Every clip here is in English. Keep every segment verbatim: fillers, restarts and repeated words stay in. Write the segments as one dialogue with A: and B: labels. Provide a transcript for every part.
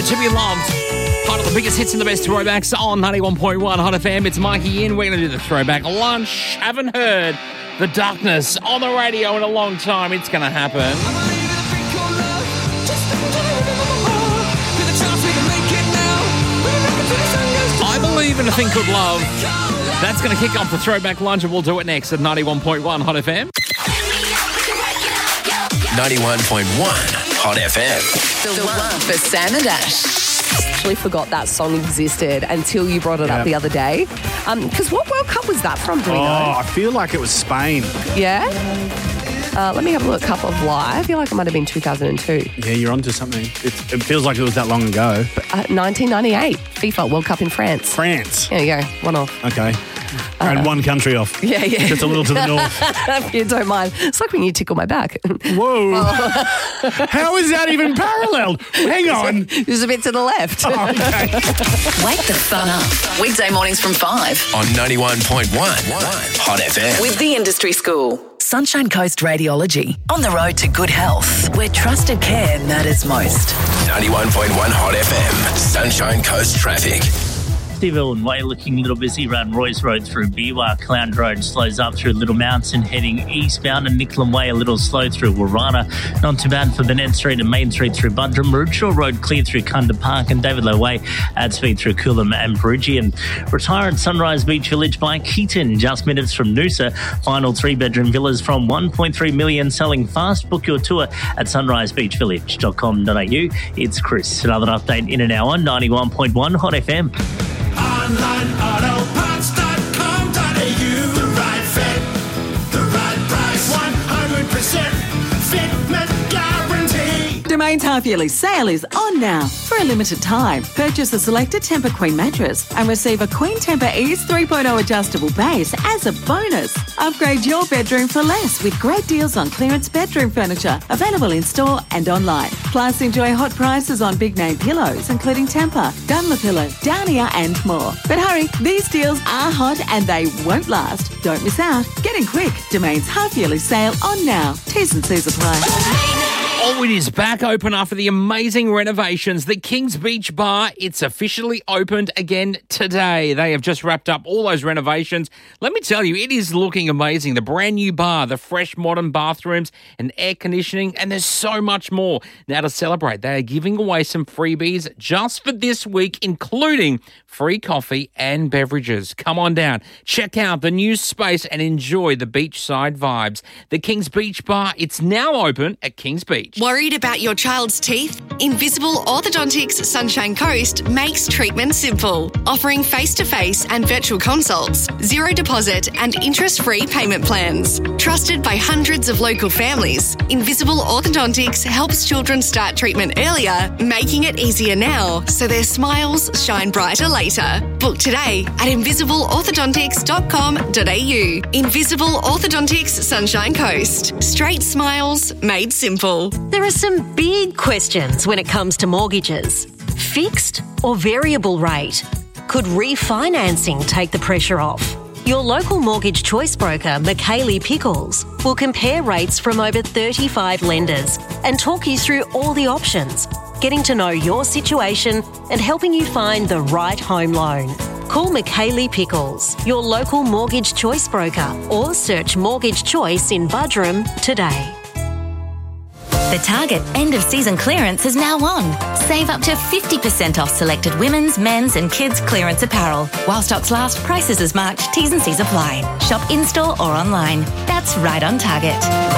A: To Be Loved. Part of the biggest hits and the best throwbacks on ninety-one point one Hot F M. It's Mikey in. We're going to do the throwback lunch. Haven't heard The Darkness on the radio in a long time. It's going to happen. I believe in a thing called love. That's going to kick off the throwback lunch, and we'll do it next at ninety-one point one Hot F M.
B: ninety-one point one Hot F M.
C: The one for Sam and Ash. I actually forgot that song existed until you brought it
D: Yeah.
C: up the other day. Because um, what World Cup was that from? Do we
D: Oh,
C: know?
D: I feel like it was Spain.
C: Yeah? Uh, let me have a look. Cup of Life. I feel like it might have been two thousand two.
D: Yeah, you're onto something. It, it feels like it was that long ago.
C: Uh, nineteen ninety-eight. FIFA World Cup in France.
D: France.
C: There you go. One off.
D: Okay. And one country off.
C: Yeah, yeah.
D: Just a little to the north.
C: If you don't mind. It's like when you tickle my back.
D: Whoa. How is that even paralleled? Hang on.
C: There's a bit to the left.
D: Oh, okay.
E: Wake the fun up. Weekday mornings from five.
B: On ninety-one point one Hot F M.
E: With the Industry School. Sunshine Coast Radiology. On the road to good health, where trusted care matters most.
B: ninety-one point one Hot F M. Sunshine Coast Traffic.
F: Steve Irwin Way looking a little busy around Royce Road through Biwa. Clown Road slows up through Little Mountain heading eastbound, and Nicklin Way a little slow through Warrana. Not too bad for Burnett Street and Main Street through Buntram. Roodshaw Road clear through Kunda Park, and David Low Way at speed through Coolum and Perugia. And retire at Sunrise Beach Village by Keaton, just minutes from Noosa. Final three-bedroom villas from one point three million selling fast. Book your tour at sunrise beach village dot com dot a u. It's Chris. Another update in an hour, ninety-one point one Hot F M.
G: online auto parts dot com dot a u. The right fit, the right price, one hundred percent fitment guarantee.
H: Domain's half-yearly sale is on now. For a limited time, purchase a selected Tempur Queen mattress and receive a Queen Tempur Ease three point oh adjustable base as a bonus. Upgrade your bedroom for less with great deals on clearance bedroom furniture, available in-store and online. Plus, enjoy hot prices on big-name pillows, including Tempur, Dunlopillow, Downia and more. But hurry, these deals are hot and they won't last. Don't miss out. Get in quick. Domain's half-yearly sale on now. T's and C's apply.
A: Oh, it is back open after the amazing renovations. The Kings Beach Bar, it's officially opened again today. They have just wrapped up all those renovations. Let me tell you, it is looking amazing. The brand new bar, the fresh modern bathrooms and air conditioning, and there's so much more. Now to celebrate, they are giving away some freebies just for this week, including free coffee and beverages. Come on down, check out the new space and enjoy the beachside vibes. The Kings Beach Bar, it's now open at Kings Beach.
I: Worried about your child's teeth? Invisible Orthodontics Sunshine Coast makes treatment simple, offering face-to-face and virtual consults, zero deposit and interest-free payment plans. Trusted by hundreds of local families, Invisible Orthodontics helps children start treatment earlier, making it easier now so their smiles shine brighter later. Book today at invisible orthodontics dot com dot a u. Invisible Orthodontics Sunshine Coast. Straight smiles made simple.
J: There are some big questions when it comes to mortgages. Fixed or variable rate? Could refinancing take the pressure off? Your local mortgage choice broker, McKaylee Pickles, will compare rates from over thirty-five lenders and talk you through all the options, getting to know your situation and helping you find the right home loan. Call McKaylee Pickles, your local mortgage choice broker, or search Mortgage Choice in Buderim today.
K: The Target end-of-season clearance is now on. Save up to fifty percent off selected women's, men's and kids' clearance apparel. While stocks last, prices as marked, T's and C's apply. Shop in-store or online. That's right on Target.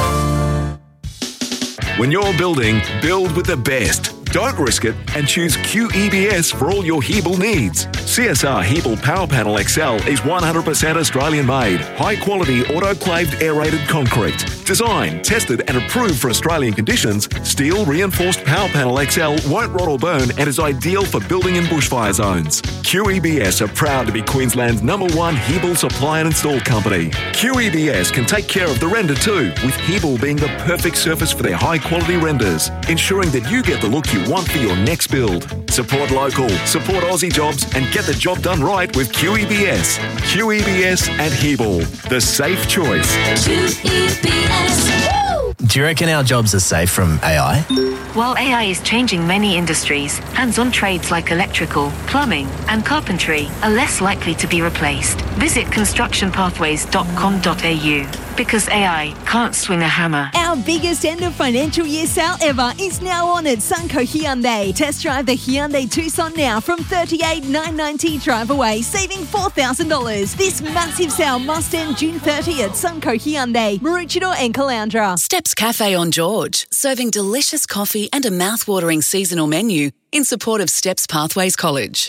L: When you're building, build with the best. Don't risk it and choose Q E B S for all your Hebel needs. C S R Hebel Power Panel X L is one hundred percent Australian made, high quality autoclaved aerated concrete. Designed, tested and approved for Australian conditions, steel reinforced Power Panel X L won't rot or burn and is ideal for building in bushfire zones. Q E B S are proud to be Queensland's number one Hebel supply and install company. Q E B S can take care of the render too, with Hebel being the perfect surface for their high quality renders, ensuring that you get the look you want for your next build. Support local, support Aussie jobs and get the job done right with Q E B S. Q E B S and Hebel, the safe choice.
M: Q E B S. Do you reckon our jobs are safe from A I? While A I is changing many industries, hands-on trades like electrical, plumbing, and carpentry are less likely to be replaced. Visit construction pathways dot com dot a u because A I can't swing a hammer.
N: Our biggest end of financial year sale ever is now on at Sunco Hyundai. Test drive the Hyundai Tucson now from thirty-eight thousand nine hundred ninety dollars drive away, saving four thousand dollars. This massive sale must end June thirtieth at Sunco Hyundai, Maroochydore and Caloundra.
E: Steps Cafe on George, serving delicious coffee and a mouth-watering seasonal menu in support of Steps Pathways College.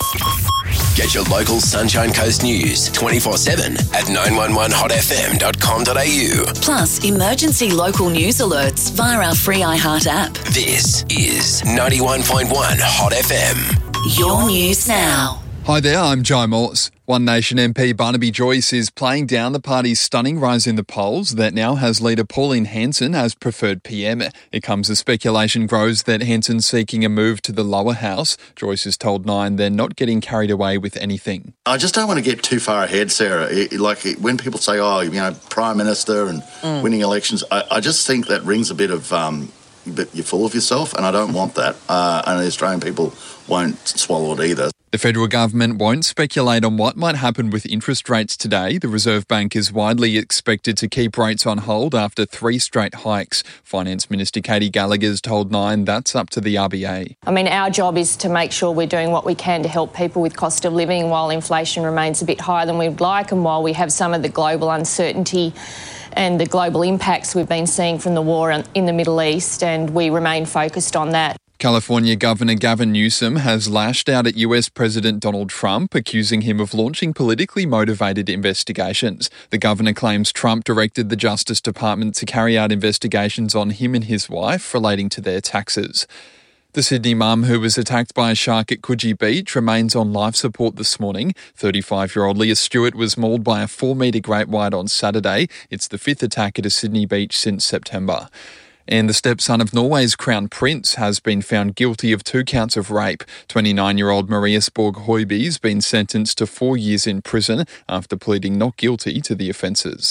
B: Get your local Sunshine Coast news twenty-four seven at nine one one hot f m dot com dot a u.
E: Plus, emergency local news alerts via our free iHeart app.
B: This is ninety-one point one Hot F M.
E: Your news now.
O: Hi there, I'm Joe Morse. One Nation M P Barnaby Joyce is playing down the party's stunning rise in the polls that now has leader Pauline Hanson as preferred P M. It comes as speculation grows that Hanson's seeking a move to the lower house. Joyce has told Nine they're not getting carried away with anything.
P: I just don't want to get too far ahead, Sarah. It, like it, when people say, oh, you know, Prime Minister and
C: Mm.
P: winning elections, I, I just think that rings a bit of, um, but you're full of yourself, and I don't want that. Uh, and the Australian people won't swallow it either.
O: The federal government won't speculate on what might happen with interest rates today. The Reserve Bank is widely expected to keep rates on hold after three straight hikes. Finance Minister Katie Gallagher's told Nine that's up to the R B A.
Q: I mean, our job is to make sure we're doing what we can to help people with cost of living while inflation remains a bit higher than we'd like, and while we have some of the global uncertainty and the global impacts we've been seeing from the war in the Middle East, and we remain focused on that.
O: California Governor Gavin Newsom has lashed out at U S President Donald Trump, accusing him of launching politically motivated investigations. The governor claims Trump directed the Justice Department to carry out investigations on him and his wife relating to their taxes. The Sydney mum who was attacked by a shark at Coogee Beach remains on life support this morning. thirty-five-year-old Leah Stewart was mauled by a four-metre great white on Saturday. It's the fifth attack at a Sydney beach since September. And the stepson of Norway's crown prince has been found guilty of two counts of rape. twenty-nine-year-old Maria Sporg Hoiby's been sentenced to four years in prison after pleading not guilty to the offences.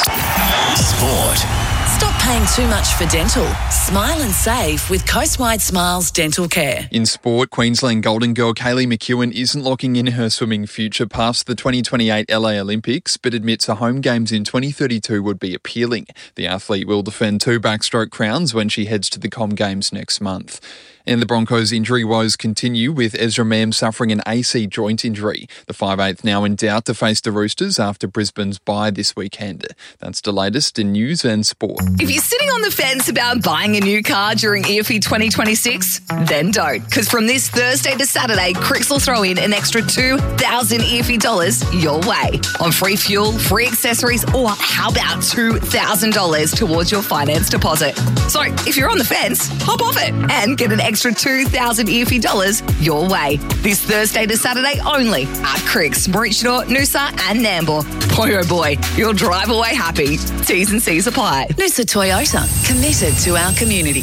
B: Sport.
E: Stop paying too much for dental. Smile and save with Coastwide Smiles Dental Care.
O: In sport, Queensland Golden Girl Kaylee McEwen isn't locking in her swimming future past the twenty twenty-eight L A Olympics, but admits a home games in twenty thirty-two would be appealing. The athlete will defend two backstroke crowns when she heads to the Com Games next month. And the Broncos' injury woes continue, with Ezra Mam suffering an A C joint injury. The five eighth now in doubt to face the Roosters after Brisbane's bye this weekend. That's the latest in news and sport.
R: If you're sitting on the fence about buying a new car during E F E twenty twenty-six, then don't. Because from this Thursday to Saturday, Cricks will throw in an extra two thousand E F E dollars your way on free fuel, free accessories, or how about two thousand dollars towards your finance deposit. So if you're on the fence, hop off it and get an extra two thousand E F E dollars your way. This Thursday to Saturday only at Cricks, Maroochydore, Noosa and Nambour. Boy oh boy, you'll drive away happy. T's and C's apply.
E: Noosa Toyota, committed to our community.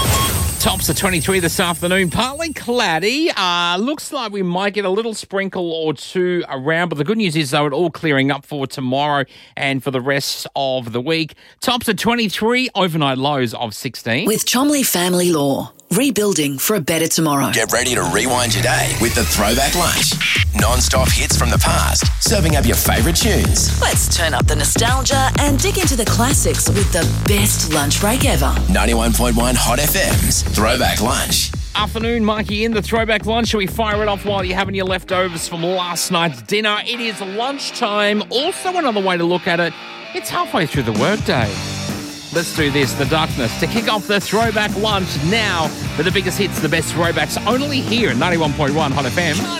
A: Tops of twenty-three this afternoon, partly cloudy. Uh, looks like we might get a little sprinkle or two around, but the good news is, though, it all clearing up for tomorrow and for the rest of the week. Tops of twenty-three, overnight lows of sixteen.
E: With Chomley Family Law, rebuilding for a better tomorrow.
B: Get ready to rewind your day with the Throwback Lunch. Non-stop hits from the past, serving up your favourite tunes.
E: Let's turn up the nostalgia and dig into the classics with the best lunch break ever.
B: ninety-one point one Hot F M's Throwback Lunch.
A: Afternoon, Mikey in the Throwback Lunch. Shall we fire it off while you're having your leftovers from last night's dinner? It is lunchtime. Also, another way to look at it, it's halfway through the workday. Let's do this, The Darkness, to kick off the Throwback Lunch now for the biggest hits, the best throwbacks, only here at ninety-one point one Hot F M.